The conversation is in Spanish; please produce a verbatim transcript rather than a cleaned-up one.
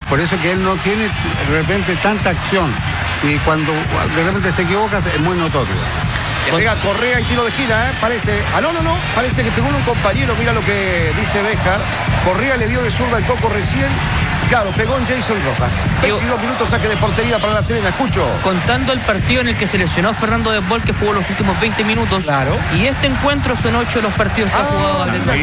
Por eso que él no tiene de repente tanta acción. Y cuando de repente se equivoca es muy notorio. Le pega Correa y tiro de esquina, ¿eh? Parece. Ah, no, no, no. Parece que pegó en un compañero. Mira lo que dice Béjar. Correa le dio de zurda al Coco recién. Claro, pegó en Jason Rojas. veintidós minutos, saque de portería para La Serena. Escucho. Contando el partido en el que se lesionó Fernando Desbol, que jugó los últimos veinte minutos. Claro. Y este encuentro son ocho de los partidos que ah, ha jugado Gabriel.